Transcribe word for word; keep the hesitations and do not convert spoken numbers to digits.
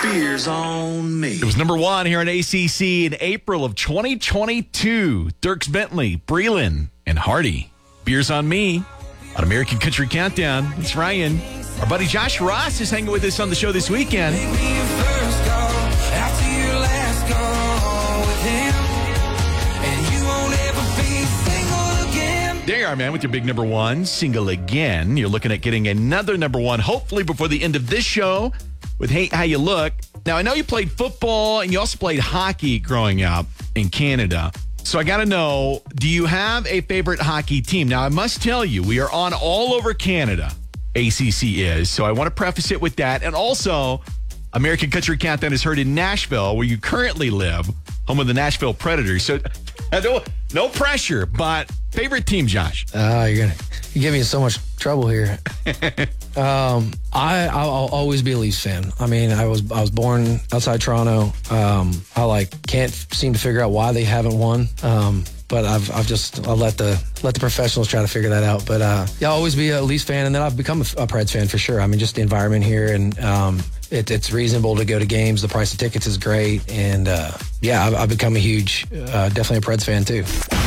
Beers on me. It was number one here on A C C in April of twenty twenty-two. Dierks Bentley, Breland, and Hardy. Beers on me on American Country Countdown. It's Ryan. Our buddy Josh Ross is hanging with us on the show this weekend. There you are, man, with your big number one, Single Again. You're looking at getting another number one, hopefully before the end of this show, with Hate How You Look. Now, I know you played football and you also played hockey growing up in Canada. So I got to know, do you have a favorite hockey team? Now, I must tell you, we are on all over Canada, A C C is. So I want to preface it with that. And also, American Country Countdown is heard in Nashville, where you currently live, home of the Nashville Predators. So no, no pressure, but favorite team, Josh? Uh, you're gonna you give me so much trouble here. um, I I'll always be a Leafs fan. I mean, I was I was born outside Toronto. Um, I like can't seem to figure out why they haven't won. Um, but I've I've just I'll let the let the professionals try to figure that out. But uh, yeah, I'll always be a Leafs fan, and then I've become a, a Preds fan for sure. I mean, just the environment here, and um, it, it's reasonable to go to games. The price of tickets is great, and uh, yeah, I've, I've become a huge, uh, definitely a Preds fan too.